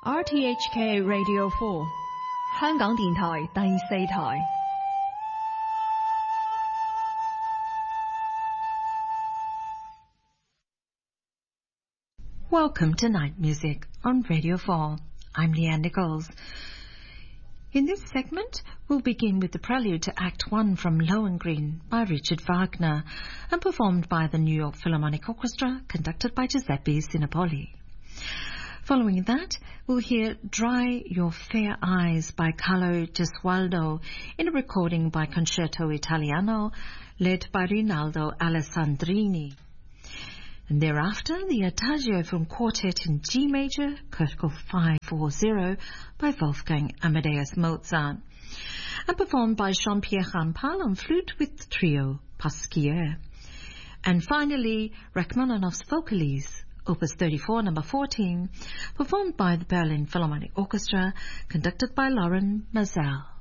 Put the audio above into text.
RTHK Radio 4香港電台第4台。 Welcome to Night Music on Radio 4. I'm Leanne Nichols. In this segment, we'll begin with the prelude to Act 1 from Lohengrin by Richard Wagner and performed by the New York Philharmonic Orchestra, conducted by Giuseppe Sinopoli. Following that, we'll hear Dry Your Fair Eyes by Carlo Gesualdo in a recording by Concerto Italiano led by Rinaldo Alessandrini. And thereafter, the Adagio from Quartet in G Major, Critical 540 by Wolfgang Amadeus Mozart, and performed by Jean-Pierre Rampal on flute with the trio Pasquier. And finally, Rachmaninoff's Vocalise, Opus 34, number 14, performed by the Berlin Philharmonic Orchestra, conducted by Loren Maazel.